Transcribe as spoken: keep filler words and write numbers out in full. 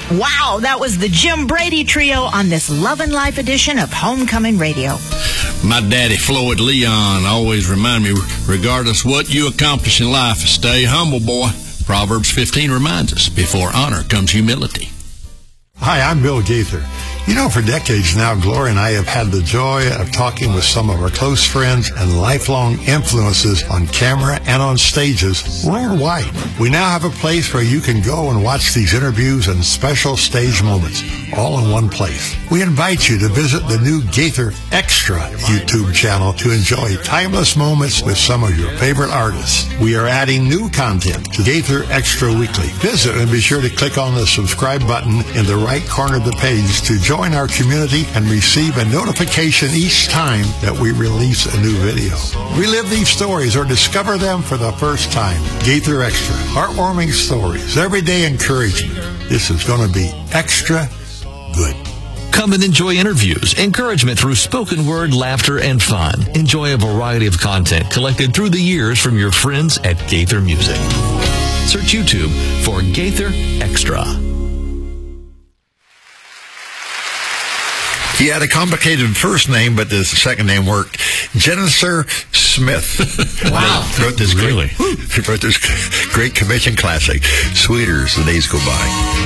Wow, that was the Jim Brady Trio on this Love and Life edition of Homecoming Radio. My daddy, Floyd Leon, always remind me, regardless what you accomplish in life, stay humble, boy. Proverbs fifteen reminds us, before honor comes humility. Hi, I'm Bill Gaither. You know, for decades now, Gloria and I have had the joy of talking with some of our close friends and lifelong influences on camera and on stages worldwide. We now have a place where you can go and watch these interviews and special stage moments, all in one place. We invite you to visit the new Gaither Extra YouTube channel to enjoy timeless moments with some of your favorite artists. We are adding new content to Gaither Extra Weekly. Visit and be sure to click on the subscribe button in the right corner of the page to join our community and receive a notification each time that we release a new video. Relive these stories or discover them for the first time. Gaither Extra, heartwarming stories, everyday encouragement. This is going to be extra good. Come and enjoy interviews, encouragement through spoken word, laughter, and fun. Enjoy a variety of content collected through the years from your friends at Gaither Music. Search YouTube for Gaither Extra. He had a complicated first name, but the second name worked. Jennifer Smith. Wow. wrote this really? Great, he wrote this great commission classic, Sweeter as the Days Go By.